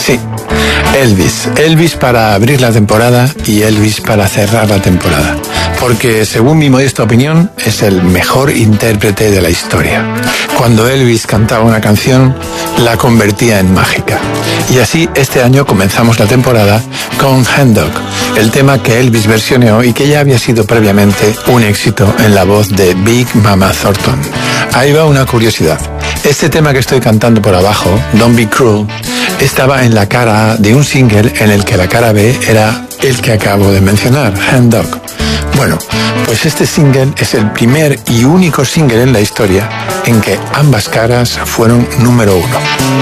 Sí, Elvis. Elvis para abrir la temporada y Elvis para cerrar la temporada. Porque, según mi modesta opinión, es el mejor intérprete de la historia. Cuando Elvis cantaba una canción, la convertía en mágica. Y así, este año comenzamos la temporada con Hound Dog, el tema que Elvis versioneó y que ya había sido previamente un éxito en la voz de Big Mama Thornton. Ahí va una curiosidad. Este tema que estoy cantando por abajo, Don't Be Cruel, estaba en la cara A de un single en el que la cara B era el que acabo de mencionar, Hound Dog. Bueno, pues este single es el primer y único single en la historia en que ambas caras fueron número 1.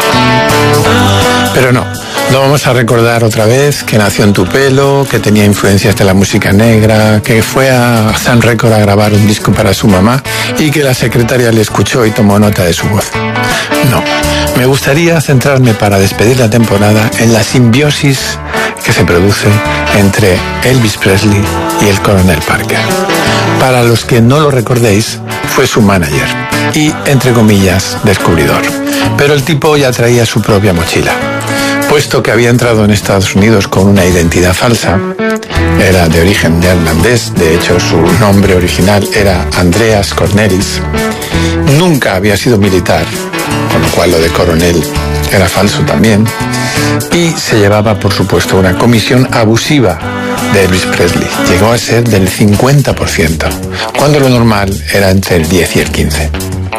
Pero no vamos a recordar otra vez que nació en Tupelo, que tenía influencias de la música negra, que fue a Sun Record a grabar un disco para su mamá y que la secretaria le escuchó y tomó nota de su voz. No, me gustaría centrarme para despedir la temporada en la simbiosis que se produce entre Elvis Presley y el Coronel Parker. Para los que no lo recordéis, fue su manager y, entre comillas, descubridor. Pero el tipo ya traía su propia mochila. Puesto que había entrado en Estados Unidos con una identidad falsa, era de origen neerlandés, de hecho su nombre original era Andreas Cornelis, nunca había sido militar, con lo cual lo de coronel era falso también, y se llevaba, por supuesto, una comisión abusiva de Elvis Presley. Llegó a ser del 50%, cuando lo normal era entre el 10 y el 15%.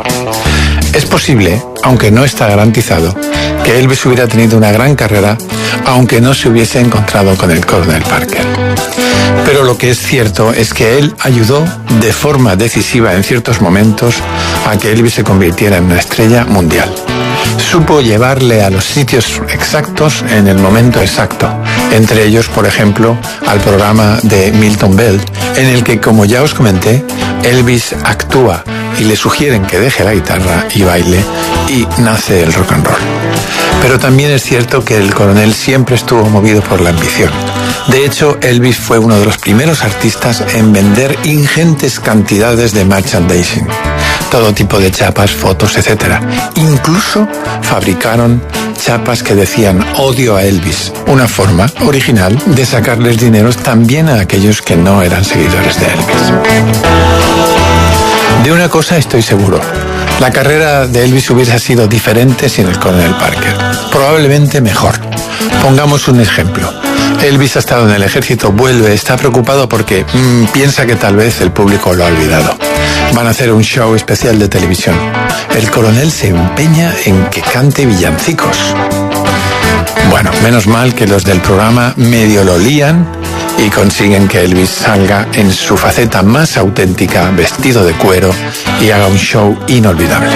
Es posible, aunque no está garantizado, que Elvis hubiera tenido una gran carrera, aunque no se hubiese encontrado con el Coronel Parker. Pero lo que es cierto es que él ayudó de forma decisiva en ciertos momentos a que Elvis se convirtiera en una estrella mundial. Supo llevarle a los sitios exactos en el momento exacto. Entre ellos, por ejemplo, al programa de Milton Bell, en el que, como ya os comenté, Elvis actúa y le sugieren que deje la guitarra y baile, y nace el rock and roll. Pero también es cierto que el coronel siempre estuvo movido por la ambición. De hecho, Elvis fue uno de los primeros artistas en vender ingentes cantidades de merchandising. Todo tipo de chapas, fotos, etc. Incluso fabricaron chapas que decían "odio a Elvis", una forma original de sacarles dineros también a aquellos que no eran seguidores de Elvis. De una cosa estoy seguro: la carrera de Elvis hubiese sido diferente sin el Coronel Parker. Probablemente mejor. Pongamos un ejemplo. Elvis ha estado en el ejército, vuelve, está preocupado porque piensa que tal vez el público lo ha olvidado. Van a hacer un show especial de televisión. El coronel se empeña en que cante villancicos. Bueno, menos mal que los del programa medio lo lían y consiguen que Elvis salga en su faceta más auténtica, vestido de cuero, y haga un show inolvidable.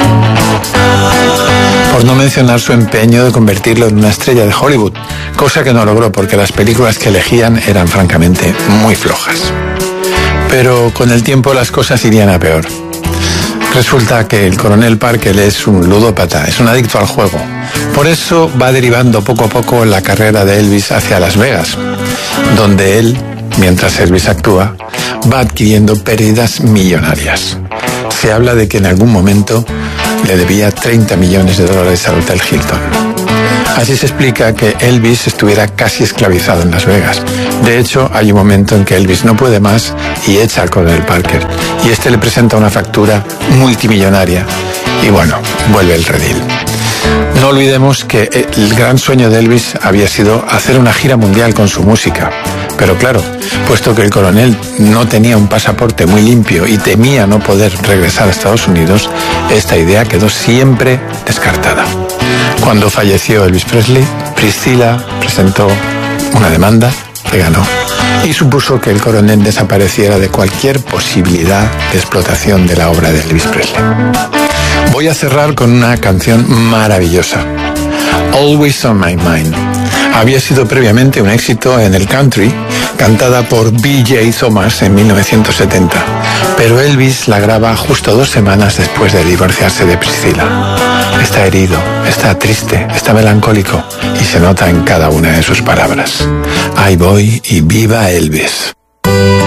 Por no mencionar su empeño de convertirlo en una estrella de Hollywood, cosa que no logró porque las películas que elegían eran francamente muy flojas. Pero con el tiempo las cosas irían a peor. Resulta que el Coronel Parker es un ludópata, es un adicto al juego. Por eso va derivando poco a poco la carrera de Elvis hacia Las Vegas, donde él, mientras Elvis actúa, va adquiriendo pérdidas millonarias. Se habla de que en algún momento le debía $30 millones al Hotel Hilton. Así se explica que Elvis estuviera casi esclavizado en Las Vegas. De hecho, hay un momento en que Elvis no puede más y echa al Coronel Parker. Y este le presenta una factura multimillonaria. Y bueno, vuelve el redil. No olvidemos que el gran sueño de Elvis había sido hacer una gira mundial con su música. Pero claro, puesto que el coronel no tenía un pasaporte muy limpio y temía no poder regresar a Estados Unidos, esta idea quedó siempre descartada. Cuando falleció Elvis Presley, Priscilla presentó una demanda que ganó y supuso que el coronel desapareciera de cualquier posibilidad de explotación de la obra de Elvis Presley. Voy a cerrar con una canción maravillosa, Always on My Mind. Había sido previamente un éxito en el country, cantada por B.J. Thomas en 1970, pero Elvis la graba justo 2 semanas después de divorciarse de Priscilla. Está herido, está triste, está melancólico y se nota en cada una de sus palabras. Ahí voy y viva Elvis.